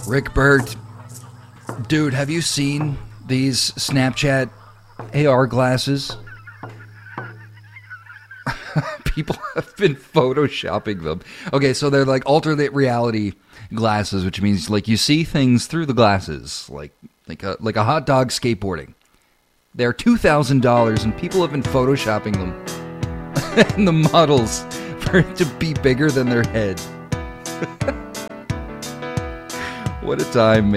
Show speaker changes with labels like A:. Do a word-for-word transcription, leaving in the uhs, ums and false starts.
A: Rick Burt, dude, have you seen these Snapchat A R glasses? People have been photoshopping them. Okay, so they're like alternate reality glasses, which means like you see things through the glasses, like like a like a hot dog skateboarding. They're two thousand dollars, and people have been photoshopping them and the models for it to be bigger than their head. What a time, man.